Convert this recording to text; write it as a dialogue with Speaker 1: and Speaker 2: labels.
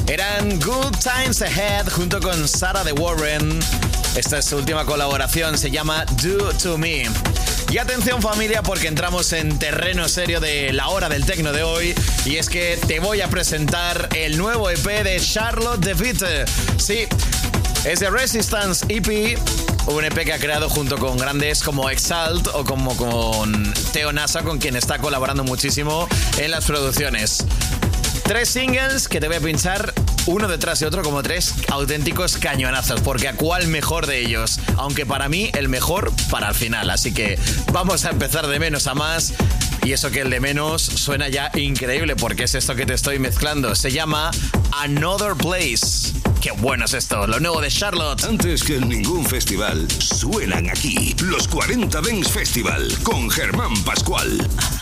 Speaker 1: Eran Good Times Ahead junto con Sarah de Warren. Esta es su última colaboración, se llama Do To Me. Y atención familia, porque entramos en terreno serio de la hora del techno de hoy. Y es que te voy a presentar el nuevo EP de Charlotte de Witte. Sí, es de Resistance EP. Un EP que ha creado junto con grandes como Exalt o como con Theo Nasa, con quien está colaborando muchísimo en las producciones. 3 singles que te voy a pinchar uno detrás de otro, como 3 auténticos cañonazos, porque a cuál mejor de ellos, aunque para mí el mejor para el final. Así que vamos a empezar de menos a más. Y eso que el de menos suena ya increíble, porque es esto que te estoy mezclando. Se llama Another Place. ¡Qué bueno es esto! Lo nuevo de Charlotte.
Speaker 2: Antes que en ningún festival, suenan aquí los 40 Dance Festival con Germán Pascual.